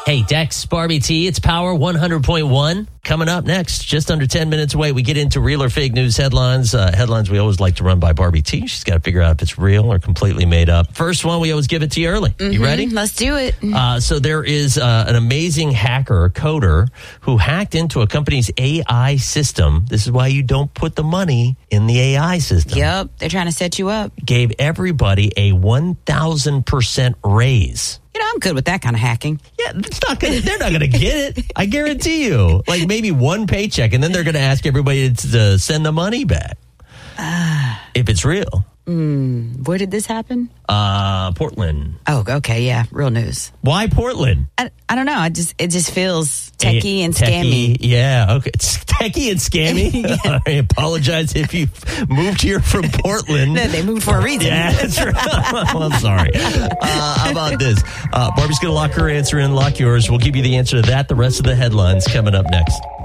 Hey, Dex, Barbie T, it's Power 100.1. Coming up next, just under 10 minutes away, we get into real or fake news headlines. Headlines we always like to run by Barbie T. She's got to figure out if it's real or completely made up. First one, we always give it to you early. You ready? Let's do it. So there is an amazing hacker, a coder, who hacked into a company's AI system. This is why you don't put the money in the AI system. Yep, they're trying to set you up. Gave everybody a 1,000% raise. You know, I'm good with that kind of hacking. Yeah, they're not going to get it. I guarantee you. Like maybe one paycheck, and then they're going to ask everybody to send the money back. If it's real. Where did this happen? Portland. Oh, okay, yeah, real news. Why Portland? I don't know. It just feels techie and scammy. Yeah, okay. It's techie and scammy. Yeah. I apologize if you moved here from Portland. No, they moved for a reason. Yeah, that's right. Well, I'm sorry. How about this? Barbie's going to lock her answer in, lock yours. We'll give you the answer to that. The rest of the headlines coming up next.